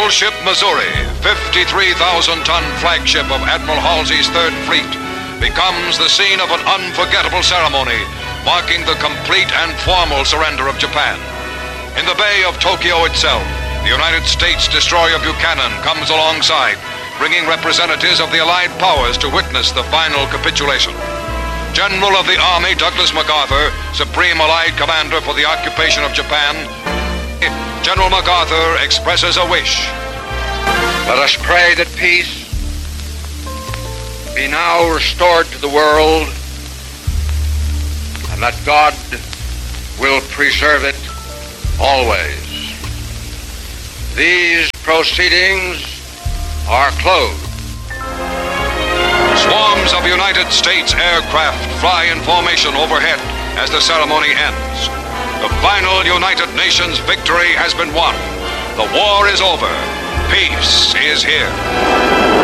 Battleship Missouri, 53,000-ton flagship of Admiral Halsey's Third Fleet, becomes the scene of an unforgettable ceremony marking the complete and formal surrender of Japan. In the Bay of Tokyo itself, the United States destroyer Buchanan comes alongside, bringing representatives of the Allied powers to witness the final capitulation. General of the Army Douglas MacArthur, Supreme Allied Commander for the occupation of Japan, General MacArthur expresses a wish. Let us pray that peace be now restored to the world, and that God will preserve it always. These proceedings are closed. Swarms of United States aircraft fly in formation overhead as the ceremony ends. The final United Nations victory has been won. The war is over. Peace is here.